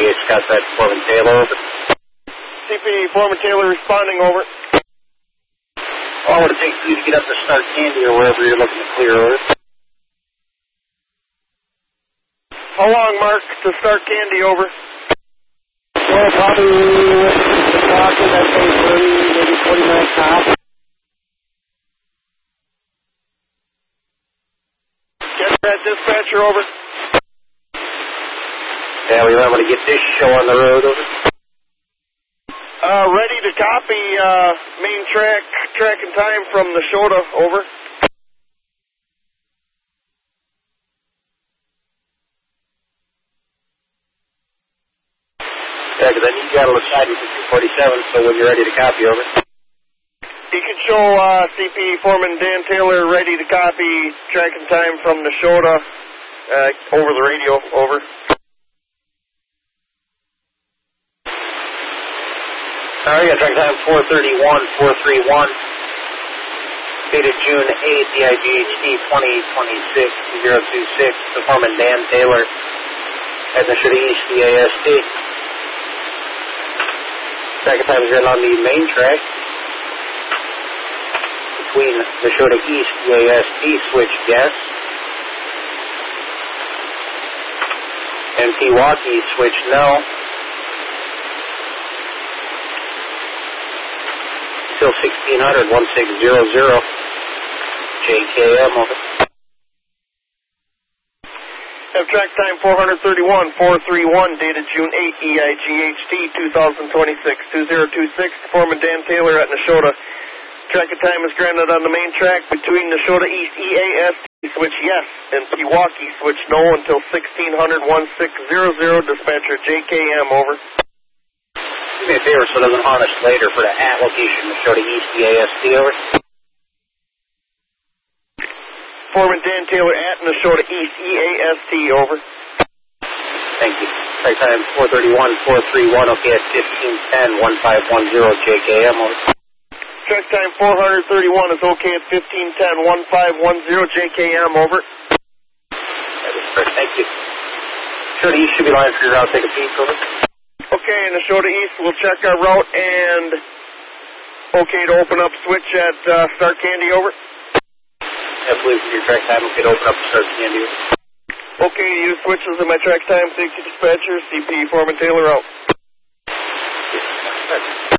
GH Scottside Foreman Taylor, over. CP Foreman Taylor responding, over. How long would it take for you to get up to Start Candy or wherever you're looking to clear, over? How long, Mark, to Start Candy, over? Well, probably talking, I'd say 30, maybe 40 minutes top. Get that dispatcher, over. Yeah, we might want to get this show on the road, over. Ready to copy, main track and time from the Shota, over. Yeah, because I need you out of the side for 247, so when you're ready to copy, over. You can show CP Foreman Dan Taylor ready to copy track and time from the Shota over the radio, over. All right, track time 431, dated June 8th, EIGHT 2026, 026, the Foreman Dan Taylor, at the Shota East, EAST. Second time is in on the main track between the Shota East, EAST, switch yes, and Pewaukee, switch no. Still 1600, 1600, JKM, over. Have track time 431, dated June 8, EIGHT 2026, 2026, Foreman Dan Taylor at Neshota. Track and time is granted on the main track between Neshota East, EAST, switch yes, and Pewaukee, switch no until 1600, 1600, dispatcher JKM, over. Do me a favor so it doesn't haunt us later for the at location, Neshota East, EAST, over. Foreman Dan Taylor at Neshota East, EAST, over. Thank you. Track time 431, okay, at 1510, 1510, JKM, over. Track time 431 is okay at 1510, 1510, JKM, over. That is correct, thank you. Neshota East should be lined for your route, take a peek, over. Okay, Neshota East, we'll check our route and okay to open up switch at Start Candy, over. I believe your track time will get open up to Start Candy. Okay, to use switches in my track time, safety dispatcher, CP Foreman Taylor out. Yes,